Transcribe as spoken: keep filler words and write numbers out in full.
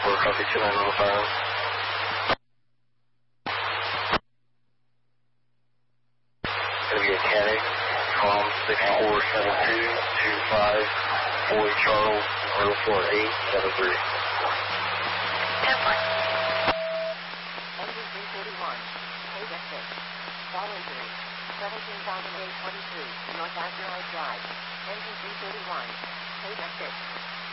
four, copy two nine on the phone. Gonna be a Tannic, com six four seven two two five, Boy Charles, Earl four eight seven three. ten four. Engine three forty-one, eight X six, fall injury, seventeen thousand eight twenty-three, North Astor Drive, engine three forty-one, eight X six.